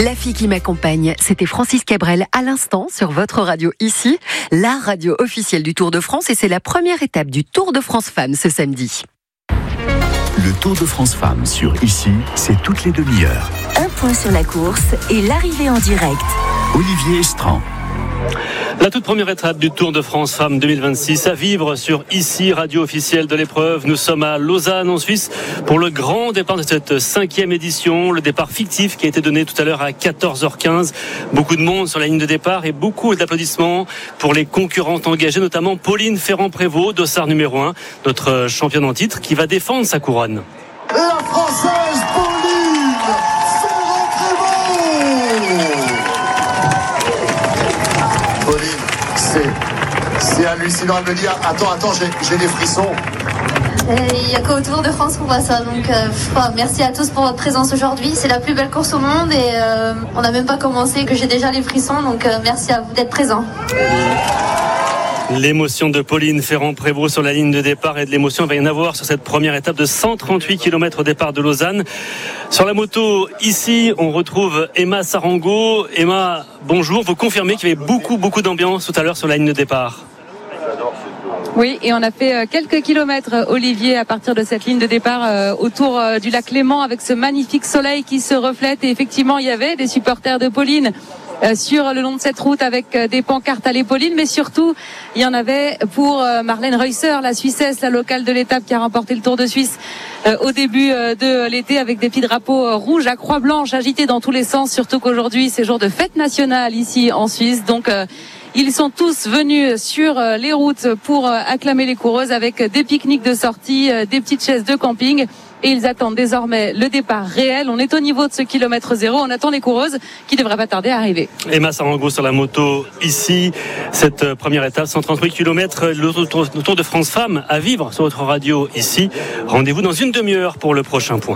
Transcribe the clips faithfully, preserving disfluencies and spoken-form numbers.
La fille qui m'accompagne, c'était Francis Cabrel à l'instant sur votre radio ici, la radio officielle du Tour de France, et c'est la première étape du Tour de France Femmes ce samedi. Le Tour de France Femmes sur ici, c'est toutes les demi-heures. Un point sur la course et l'arrivée en direct. Olivier Estran. La toute première étape du Tour de France Femmes deux mille vingt-six à vivre sur ici, radio officielle de l'épreuve. Nous sommes à Lausanne en Suisse pour le grand départ de cette cinquième édition. Le départ fictif qui a été donné tout à l'heure à quatorze heures quinze. Beaucoup de monde sur la ligne de départ et beaucoup d'applaudissements pour les concurrentes engagées, notamment Pauline Ferrand-Prévot, dossard numéro un, notre championne en titre qui va défendre sa couronne. La Française Pauline Ferrand-Prévot. Pauline, c'est, c'est hallucinant. Elle me dit, attends, attends, j'ai, j'ai des frissons. Il n'y a qu'au Tour de France qu'on voit ça, donc euh, merci à tous pour votre présence aujourd'hui. C'est la plus belle course au monde et euh, on n'a même pas commencé que j'ai déjà les frissons, donc euh, merci à vous d'être présents. L'émotion de Pauline Ferrand-Prévot sur la ligne de départ et de l'émotion va y en avoir sur cette première étape de cent trente-huit kilomètres au départ de Lausanne. Sur la moto, ici, on retrouve Emma Sarango. Emma, bonjour. Vous confirmez qu'il y avait beaucoup, beaucoup d'ambiance tout à l'heure sur la ligne de départ? Oui, et on a fait quelques kilomètres, Olivier, à partir de cette ligne de départ euh, autour euh, du lac Léman avec ce magnifique soleil qui se reflète. Et effectivement, il y avait des supporters de Pauline euh, sur le long de cette route avec euh, des pancartes Allez Pauline, mais surtout, il y en avait pour euh, Marlène Reusser, la Suissesse, la locale de l'étape qui a remporté le Tour de Suisse euh, au début euh, de l'été avec des petits drapeaux euh, rouges à croix blanche agités dans tous les sens, surtout qu'aujourd'hui, c'est jour de fête nationale ici en Suisse. Donc, euh, ils sont tous venus sur les routes pour acclamer les coureuses avec des pique-niques de sortie, des petites chaises de camping. Et ils attendent désormais le départ réel. On est au niveau de ce kilomètre zéro. On attend les coureuses qui devraient pas tarder à arriver. Emma Sarango sur la moto ici. Cette première étape, cent trente-huit kilomètres, le Tour de France Femmes à vivre sur votre radio ici. Rendez-vous dans une demi-heure pour le prochain point.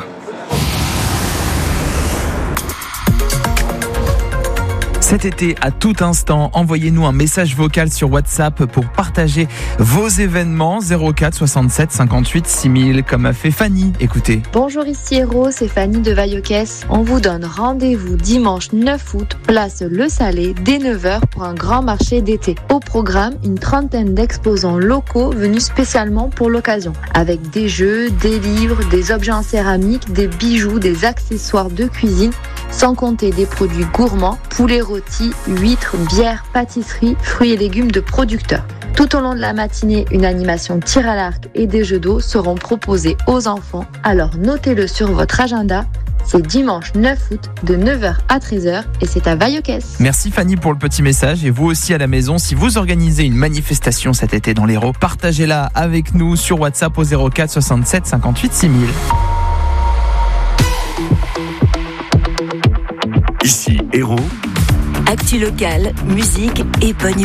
Cet été, à tout instant, envoyez-nous un message vocal sur WhatsApp pour partager vos événements. zéro quatre soixante-sept cinquante-huit six mille, comme a fait Fanny. Écoutez. Bonjour, ici Héros, c'est Fanny de Vaillocès. On vous donne rendez-vous dimanche neuf août, place Le Salé, dès neuf heures pour un grand marché d'été. Au programme, une trentaine d'exposants locaux venus spécialement pour l'occasion. Avec des jeux, des livres, des objets en céramique, des bijoux, des accessoires de cuisine, sans compter des produits gourmands, poulets rôtis, huîtres, bières, pâtisseries, fruits et légumes de producteurs. Tout au long de la matinée, une animation tir à l'arc et des jeux d'eau seront proposés aux enfants. Alors notez-le sur votre agenda. C'est dimanche neuf août de neuf heures à treize heures et c'est à Vaillocès. Merci Fanny pour le petit message, et vous aussi à la maison, si vous organisez une manifestation cet été dans l'Hérault, partagez-la avec nous sur WhatsApp au zéro quatre soixante-sept cinquante-huit six mille. Ici, Hérault. Actu locale, musique et bonne humeur.